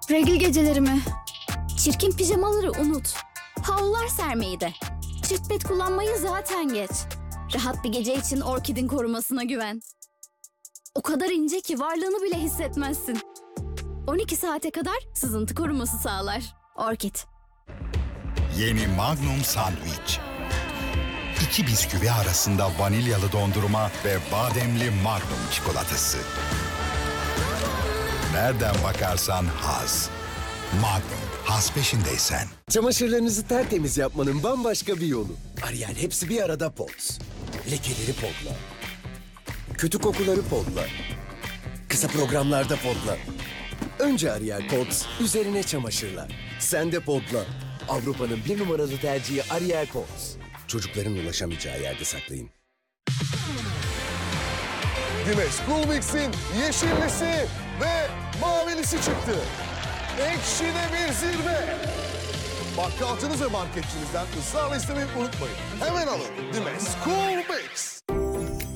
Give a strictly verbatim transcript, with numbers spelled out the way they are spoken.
Regl gecelerimi. Çirkin pijamaları unut. Havlular sermeyi de. Çift pet kullanmayı zaten geç. Rahat bir gece için Orkid'in korumasına güven. O kadar ince ki varlığını bile hissetmezsin. on iki saate kadar sızıntı koruması sağlar. Orkid. Yeni Magnum Sandwich. İki bisküvi arasında vanilyalı dondurma ve bademli Magnum çikolatası. Nereden bakarsan haz. Magnum, haz peşindeysen. Çamaşırlarınızı tertemiz yapmanın bambaşka bir yolu. Ariel hepsi bir arada Pods. Lekeleri podla. Kötü kokuları podla. Kısa programlarda podla. Önce Ariel Pods, üzerine çamaşırlar. Sen de podla. Avrupa'nın bir numaralı tercihi Ariel Pods. Çocukların ulaşamayacağı yerde saklayın. Dimes Cool Mix'in yeşillisi ve mavilisi çıktı. Ekşi'de bir zirve. Bakkalcınız ve marketçinizden ısrarla istemeyi unutmayın. Hemen alın Dimes Cool Mix.